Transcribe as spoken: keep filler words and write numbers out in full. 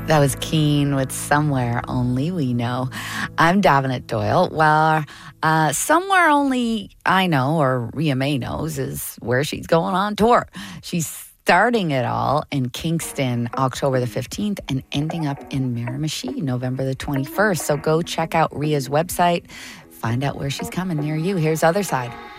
That was Keen with Somewhere Only We Know. I'm Davenant Doyle. Well, uh, Somewhere Only I Know, or Ria May knows, is where she's going on tour. She's starting it all in Kingston, October the fifteenth, and ending up in Miramichi, November the twenty-first. So go check out Ria's website, find out where she's coming near you. Here's Other Side.